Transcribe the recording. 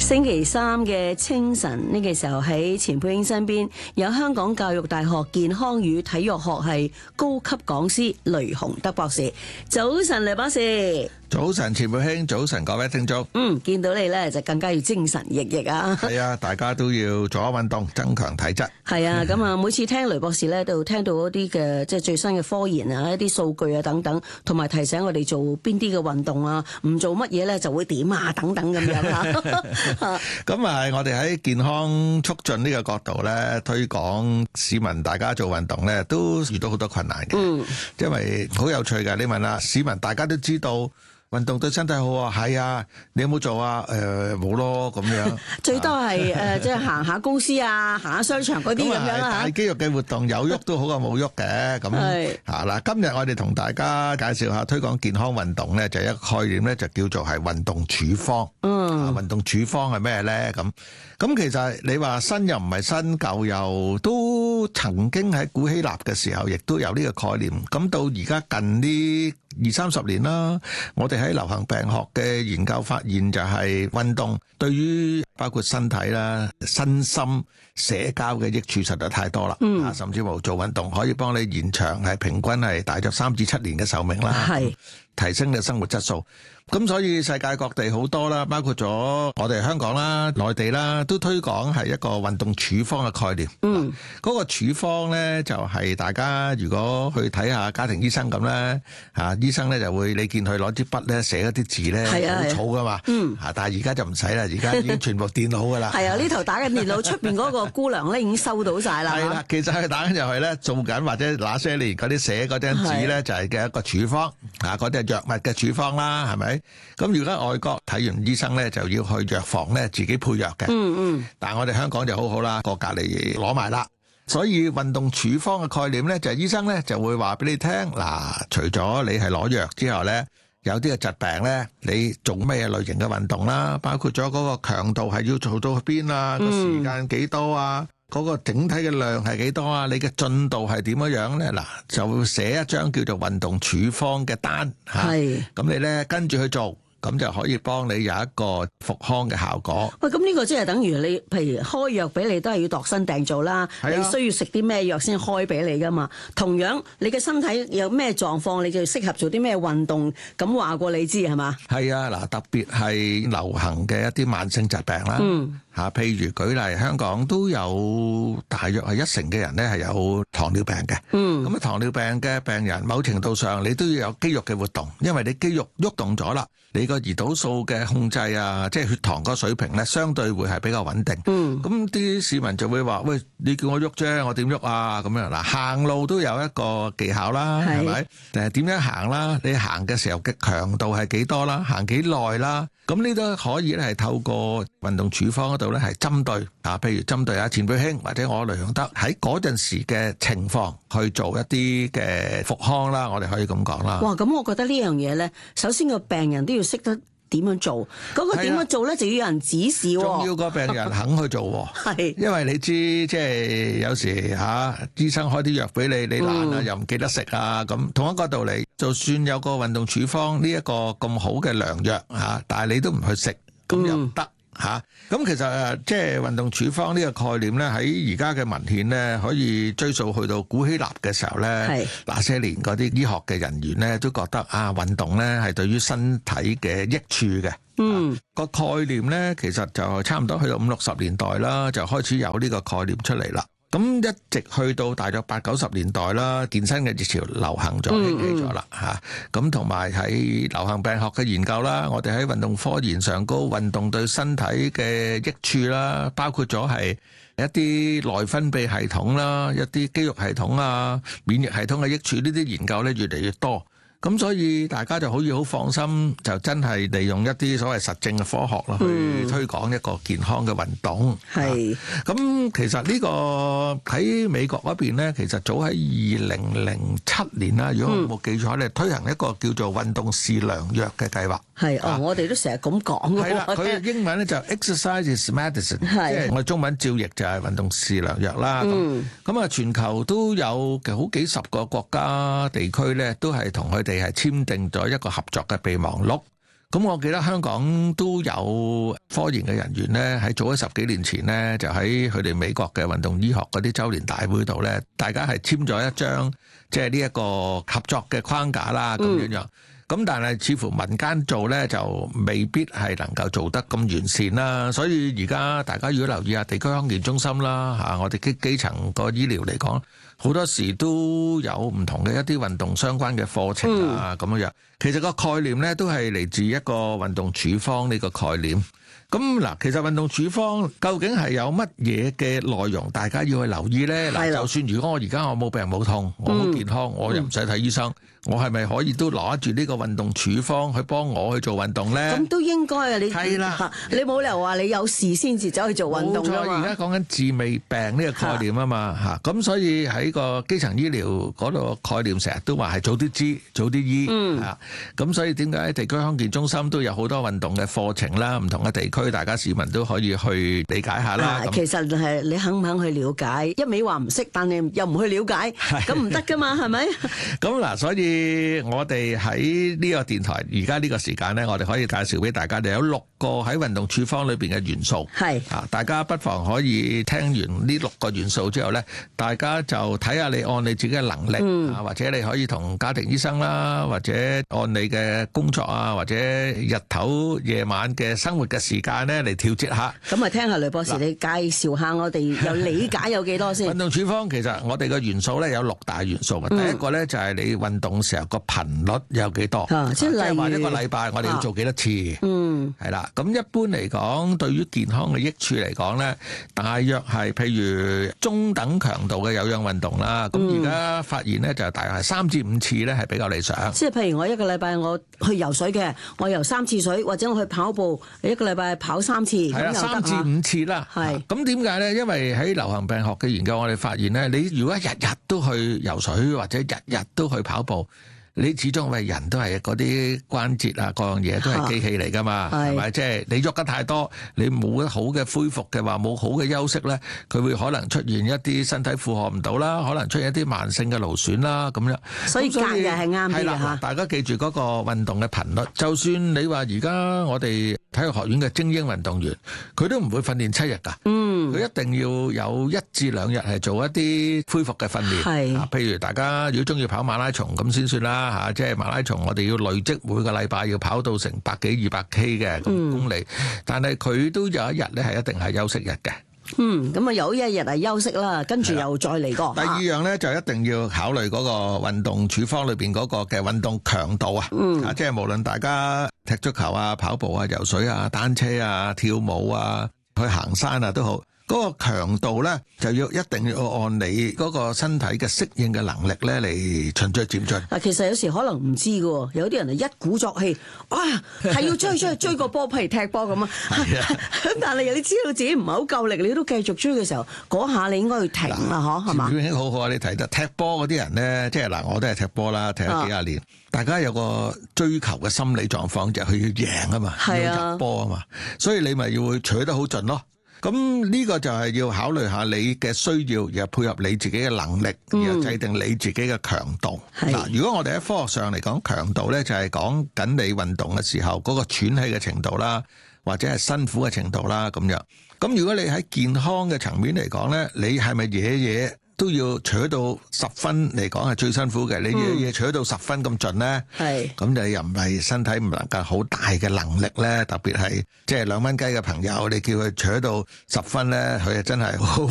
星期三嘅清晨呢個時候喺錢佩英身邊有香港教育大學健康與體育學系高級講師雷雄德博士。早晨，雷博士。 早晨，錢佩英，早晨各位聽眾。 見到你咧就更加要精神奕奕啊！ 係啊，大家都要做下運動，增強體質。 係啊，咁啊，每次聽雷博士咧，都聽到一啲嘅即係最新嘅科研啊，一啲數據啊等等，同埋提醒我哋做邊啲嘅運動啊，唔做乜嘢咧就會點啊等等咁樣啊。 咁啊，我哋喺健康促進呢個角度咧，推廣市民大家做運動咧，都遇到好多困難嘅。因為好有趣嘅，你問下市民，大家都知道運動對身體好啊，係啊，你有冇做啊？冇咯，咁樣。最多係即係行下公司啊，行下商場嗰啲咁樣啦。 大肌肉嘅活動有喐都好過冇喐嘅。咁嗱，今日我哋同大家介紹下推廣健康運動咧，就一個概念咧，就叫做係運動處方。運動處方係咩咧？咁其實你話新又唔係新，舊又都曾經喺古希臘嘅時候，亦都有呢個概念。咁到而家近呢20-30年啦，我哋喺流行病學嘅研究發現就係運動對於包括身體啦、身心、社交嘅益處實在太多啦。甚至乎做運動可以幫你延長係平均係大約3至7年嘅壽命啦，提升你嘅生活質素。咁所以世界各地好多啦，包括咗我哋香港啦、內地啦，都推廣係一個運動處方嘅概念。嗰個處方咧就係大家如果去睇下家庭醫生咁咧，醫生咧就會你見佢攞支筆咧寫一啲字咧好草噶嘛。但係而家就唔使啦，而家已經全部電腦噶啦。係啊，呢頭打緊電腦，出邊嗰個姑娘咧已經收到晒啦。係啦，其實佢打緊入去咧做緊或者那些年嗰啲寫嗰張紙咧就係嘅一個處方，嗰啲係藥物嘅處方啦，係咪？咁如果外國睇完醫生咧，就要去藥房咧自己配藥嘅。但係我哋香港就好好啦，過隔離攞埋啦。所以運動處方嘅概念咧，就係醫生咧就會話俾你聽，嗱，除咗你係攞藥之後咧，有啲嘅疾病咧，你做咩類型嘅運動啦？包括咗嗰個強度係要做到邊啊？個時間幾多啊？嗰個整體嘅量係幾多啊？你嘅進度係點樣咧？嗱，就會寫一張叫做運動處方嘅單嚇。咁你咧跟住去做。咁就可以幫你有一個復康嘅效果。喂，咁呢個即係等於你，譬如開藥俾你都係要度身訂造啦。你需要食啲咩藥先開俾你噶嘛？同樣你嘅身體有咩狀況，你就適合做啲咩運動，咁話過你知係嘛？係啊，嗱，特別係流行嘅一啲慢性疾病啦。譬如舉例，香港都有大約係1成嘅人咧係有糖尿病嘅。咁啊，糖尿病嘅病人某程度上你都要有肌肉嘅活動，因為你肌肉喐動咗啦，你個胰島素嘅控制啊，即係血糖個水平咧，相對會係比較穩定。咁啲市民就會話：喂，你叫我喐啫，我點喐啊？咁樣嗱，行路都有一個技巧啦，係咪？點樣行啦？你行嘅時候嘅強度係幾多啦？行幾耐啦？咁呢都可以咧，係透過運動處方嗰度咧，係針對譬如針對阿錢佩英或者我雷雄德喺嗰陣時嘅情況去做一啲嘅復康啦，我哋可以咁講啦。哇！咁我覺得呢樣嘢咧，首先個病人都要識得點樣做，嗰個點樣做咧就要有人指示，仲要個病人肯去做。係，因為你知即係有時醫生開啲藥俾你，你懶啊，又唔記得食啊，咁同一個道理，就算有個運動處方呢一個咁好嘅良藥但係你都唔去食，咁又唔得。咁其實即係運動處方呢個概念咧，喺而家嘅文獻咧，可以追溯去到古希臘嘅時候咧，那些年嗰啲醫學嘅人員咧都覺得運動咧係對於身體嘅益處嘅。個概念咧其實就差唔多去到50-60年代啦，就開始有呢個概念出嚟啦。咁一直去到大約80-90年代啦，健身嘅熱潮流行咗、興起咗啦咁同埋喺流行病學嘅研究啦，我哋喺運動科研上高，運動對身體嘅益處啦，包括咗係一啲內分泌系統啦、一啲肌肉系統啊、免疫系統嘅益處，呢啲研究咧越嚟越多。咁所以大家就可以好放心，就真係利用一啲所謂實證嘅科學啦，去推廣一個健康嘅運動。係。咁其實呢個喺美國嗰邊咧，其實早喺2007年啦，如果我冇記錯咧，推行一個叫做運動是良藥嘅計劃。係我哋都成日咁講嘅。係啦，佢英文咧就 Exercise is Medicine，即係我哋中文照譯就係運動是良藥啦。咁啊，全球都有好幾十個國家地區咧，都係同佢哋係簽訂咗一個合作嘅備忘錄。 咁我記得香港都有科研嘅人員咧，喺早咗10幾年前咧，就喺佢哋美國嘅運動醫學嗰啲週年大會度咧，大家係簽咗一張即係呢一個合作嘅框架啦，咁樣樣。咁但係似乎民間做咧就未必係能夠做得咁完善啦，所以而家大家如果留意下地區康健中心啦，嚇我哋基層個醫療嚟講，好多時都有唔同嘅一啲運動相關嘅課程啊咁樣樣。其實個概念咧都係嚟自一個運動處方呢個概念。咁嗱，其實運動處方究竟係有乜嘢嘅內容，大家要去留意咧？嗱，就算如果我而家我冇病冇痛，我好健康，我又唔使睇醫生，我係咪可以都攞住呢個運動處方去幫我去做運動咧？ 咁都應該啊！你係啦， 你冇理由話你有事先至走去做運動㗎嘛？ 冇錯，而家講緊治未病呢個概念啊嘛嚇，咁所以喺個基層醫療嗰度概念成日都話係早啲知早啲醫嚇，咁所以點解地區康健中心都有好多運動嘅課程啦，唔同嘅地區大家市民都可以去理解下啦。 其實係你肯唔肯去了解，一味話唔識，但係又唔去了解，咁唔得噶嘛，係咪？ 咁嗱，所以我哋喺呢個電台而家呢個時間咧，我哋可以介紹俾大家，就有6個喺運動處方裏邊嘅元素。係啊，大家不妨可以聽完呢6個元素之後咧，大家就睇下你按你自己嘅能力啊，或者你可以同家庭醫生啦，或者按你嘅工作啊，或者日頭夜晚嘅生活嘅時間咧嚟調節下。咁啊，聽下雷博士你介紹下我哋有理解有幾多先？運動處方其實我哋嘅元素咧有6大元素嘅。第一個咧就係你運動時候個頻率有幾多？即係話一個禮拜我哋要做幾多次？係啦。咁一般嚟講，對於健康嘅益處嚟講咧，大約係譬如中等強度嘅有氧運動啦。咁而家發現咧就大約係3至5次咧係比較理想。即係譬如我一個禮拜我去游水嘅，我游3次水，或者我去跑步，一個禮拜跑3次，係啦，3至5次啦。係。咁點解咧？因為喺流行病學嘅研究，我哋發現咧，你如果日日都去游水，或者日日都去跑步，你始終為人都係嗰啲關節啊，各樣嘢都係機器嚟噶嘛，係咪？即係你喐得太多，你冇好嘅恢復嘅話，冇好嘅休息咧，佢會可能出現一啲身體負荷唔到啦，可能出現一啲慢性嘅勞損啦，咁樣。所以隔日係啱啲嘅嚇。大家記住嗰個運動嘅頻率，就算你話而家我哋體育學院嘅精英運動員，佢都唔會訓練7日㗎。佢一定要有1至2日係做一啲恢復嘅訓練。係。譬如大家如果中意跑馬拉松咁先算啦。即係馬拉松，我哋要累積每個禮拜要跑到成100幾200 K 嘅公里，但係佢都有一日咧係一定係休息日嘅。咁啊有一日係休息啦，跟住又再嚟過。第二樣咧就一定要考慮嗰個運動處方裏邊嗰個嘅運動強度啊，即係無論大家踢足球啊、跑步啊、游水啊、單車啊、跳舞啊、去行山啊都好。嗰個強度咧就一定要按你嗰個身體嘅適應嘅能力咧嚟循序漸進。嗱，其實有時可能唔知嘅，有啲人係一鼓作氣，哇，係要追個波，譬如踢波咁啊。咁但係你知道自己唔係好夠力，你都繼續追嘅時候，嗰下你應該要停啦，係嘛？已經好好啊！你提得踢波嗰啲人咧，即係嗱，我都係踢波啦，踢咗幾廿年。大家有個追求嘅心理狀況就係佢要贏啊嘛，要入波啊嘛，所以你咪要取得好盡咯。咁呢個就係要考慮下你嘅需要，然後配合你自己嘅能力，然後制定你自己嘅強度。嗱，如果我哋喺科學上嚟講，強度咧就係講緊你運動嘅時候嗰個喘氣嘅程度啦，或者係辛苦嘅程度啦咁樣。咁如果你喺健康嘅層面嚟講咧，你係咪嘢都要取到10分嚟講係最辛苦嘅？你嘢取到10分咁盡咧，咁你又唔係身體唔能夠好大嘅能力咧？特別係即係2蚊雞嘅朋友，你叫佢取到10分咧，佢係真係好